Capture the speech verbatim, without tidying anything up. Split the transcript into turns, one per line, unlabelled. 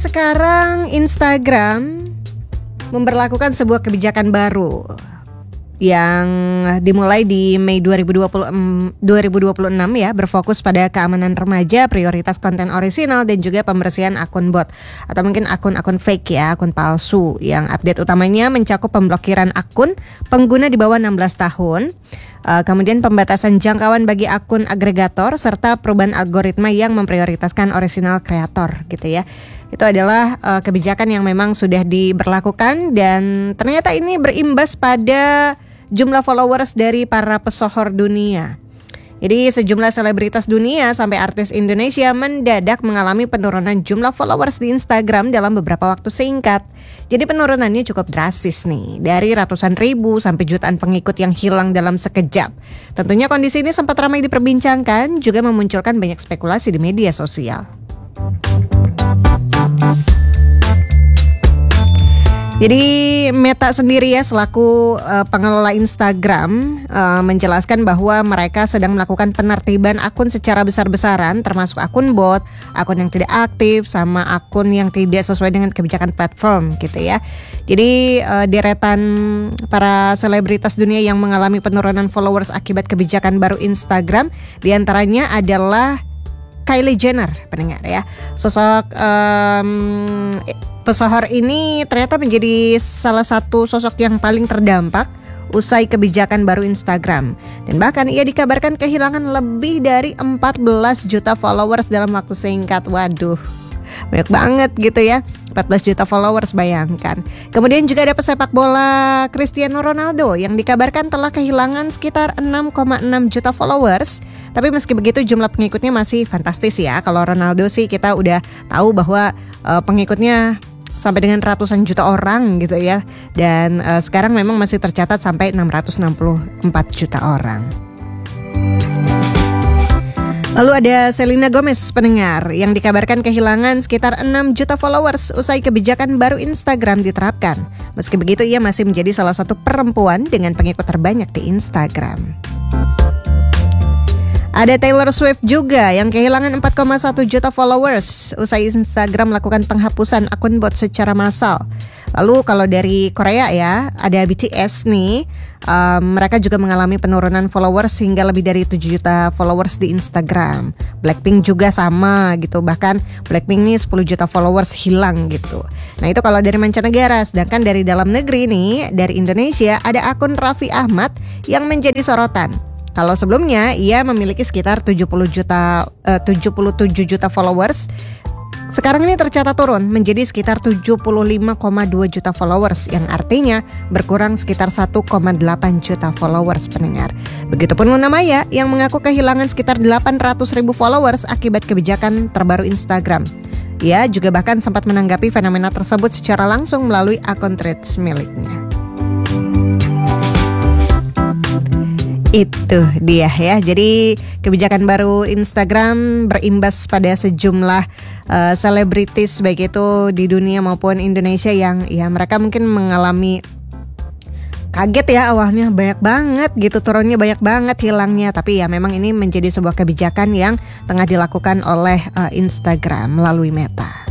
sekarang Instagram memberlakukan sebuah kebijakan baru yang dimulai di Mei dua ribu dua puluh enam ya, berfokus pada keamanan remaja, prioritas konten orisinal, dan juga pembersihan akun bot atau mungkin akun-akun fake ya, akun palsu. Yang update utamanya mencakup pemblokiran akun pengguna di bawah enam belas tahun, uh, kemudian pembatasan jangkauan bagi akun agregator, serta perubahan algoritma yang memprioritaskan orisinal kreator gitu ya. Itu adalah uh, kebijakan yang memang sudah diberlakukan dan ternyata ini berimbas pada jumlah followers dari para pesohor dunia. Jadi sejumlah selebritas dunia sampai artis Indonesia mendadak mengalami penurunan jumlah followers di Instagram dalam beberapa waktu singkat. Jadi penurunannya cukup drastis nih, dari ratusan ribu sampai jutaan pengikut yang hilang dalam sekejap. Tentunya kondisi ini sempat ramai diperbincangkan, juga memunculkan banyak spekulasi di media sosial. Jadi Meta sendiri ya selaku uh, pengelola Instagram uh, menjelaskan bahwa mereka sedang melakukan penertiban akun secara besar-besaran, termasuk akun bot, akun yang tidak aktif, sama akun yang tidak sesuai dengan kebijakan platform gitu ya. Jadi uh, deretan para selebritas dunia yang mengalami penurunan followers akibat kebijakan baru Instagram, diantaranya adalah Kylie Jenner, pendengar ya. Sosok um, pesohor ini ternyata menjadi salah satu sosok yang paling terdampak usai kebijakan baru Instagram. Dan bahkan ia dikabarkan kehilangan lebih dari empat belas juta followers dalam waktu singkat. Waduh, banyak banget gitu ya, empat belas juta followers, bayangkan. Kemudian juga ada pesepak bola Cristiano Ronaldo yang dikabarkan telah kehilangan sekitar enam koma enam juta followers. Tapi meski begitu jumlah pengikutnya masih fantastis ya. Kalau Ronaldo sih kita udah tahu bahwa uh, pengikutnya sampai dengan ratusan juta orang gitu ya. Dan uh, sekarang memang masih tercatat sampai enam ratus enam puluh empat juta orang. Lalu ada Selena Gomez, pendengar, yang dikabarkan kehilangan sekitar enam juta followers usai kebijakan baru Instagram diterapkan. Meski begitu ia masih menjadi salah satu perempuan dengan pengikut terbanyak di Instagram. Ada Taylor Swift juga yang kehilangan empat koma satu juta followers usai Instagram melakukan penghapusan akun bot secara massal. Lalu kalau dari Korea ya, ada B T S nih, um, mereka juga mengalami penurunan followers hingga lebih dari tujuh juta followers di Instagram. Blackpink juga sama gitu, bahkan Blackpink nih sepuluh juta followers hilang gitu. Nah itu kalau dari mancanegara, sedangkan dari dalam negeri nih, dari Indonesia ada akun Raffi Ahmad yang menjadi sorotan. Kalau sebelumnya ia memiliki sekitar tujuh puluh juta, uh, tujuh puluh tujuh juta followers, sekarang ini tercatat turun menjadi sekitar tujuh puluh lima koma dua juta followers, yang artinya berkurang sekitar satu koma delapan juta followers, pendengar. Begitupun Luna Maya yang mengaku kehilangan sekitar delapan ratus ribu followers akibat kebijakan terbaru Instagram. Ia juga bahkan sempat menanggapi fenomena tersebut secara langsung melalui akun Threads miliknya. Itu dia ya. Jadi kebijakan baru Instagram berimbas pada sejumlah uh, selebritis baik itu di dunia maupun Indonesia yang ya mereka mungkin mengalami kaget ya awalnya, banyak banget gitu turunnya, banyak banget hilangnya. Tapi ya memang ini menjadi sebuah kebijakan yang tengah dilakukan oleh uh, Instagram melalui Meta.